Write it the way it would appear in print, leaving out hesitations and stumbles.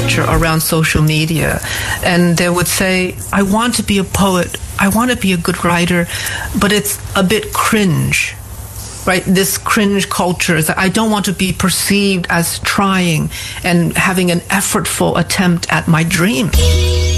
culture around social media, and they would say, I want to be a poet, I want to be a good writer, but it's a bit cringe. Right, this cringe culture is that I don't want to be perceived as trying and having an effortful attempt at my dream.